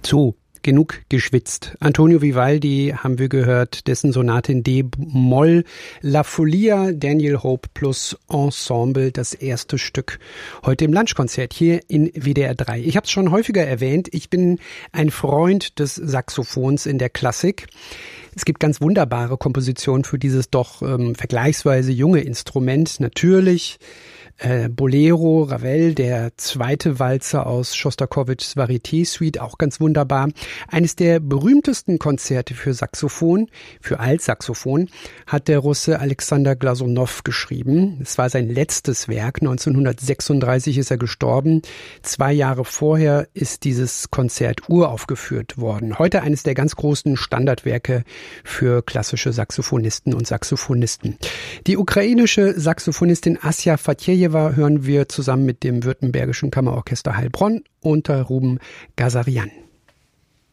So, genug geschwitzt. Antonio Vivaldi haben wir gehört, dessen Sonate in D-Moll, La Folia, Daniel Hope plus Ensemble, das erste Stück heute im Lunchkonzert hier in WDR 3. Ich habe es schon häufiger erwähnt, ich bin ein Freund des Saxophons in der Klassik. Es gibt ganz wunderbare Kompositionen für dieses doch vergleichsweise junge Instrument. Natürlich Bolero, Ravel, der zweite Walzer aus Schostakowitschs Varieté-Suite, auch ganz wunderbar. Eines der berühmtesten Konzerte für Saxophon, für Altsaxophon, hat der Russe Alexander Glasunow geschrieben. Es war sein letztes Werk. 1936 ist er gestorben. 2 Jahre vorher ist dieses Konzert uraufgeführt worden. Heute eines der ganz großen Standardwerke für klassische Saxophonisten und Saxophonisten. Die ukrainische Saxophonistin Asja Fatjejewa hören wir zusammen mit dem Württembergischen Kammerorchester Heilbronn unter Ruben Gazarian.